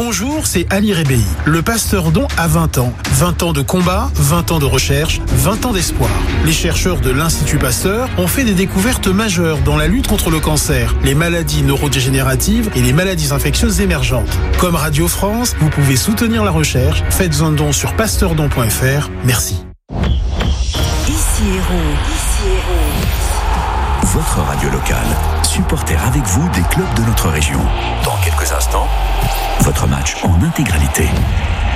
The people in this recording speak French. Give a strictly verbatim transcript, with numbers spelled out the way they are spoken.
Bonjour, c'est Ali Rebéi. Le Pasteur Don a vingt ans. vingt ans de combat, vingt ans de recherche, vingt ans d'espoir. Les chercheurs de l'Institut Pasteur ont fait des découvertes majeures dans la lutte contre le cancer, les maladies neurodégénératives et les maladies infectieuses émergentes. Comme Radio France, vous pouvez soutenir la recherche. Faites un don sur pasteurdon point f r. Merci. Ici Hérault. Ici Hérault. Votre radio locale, supporter avec vous des clubs de notre région. Dans quelques instants, votre match en intégralité.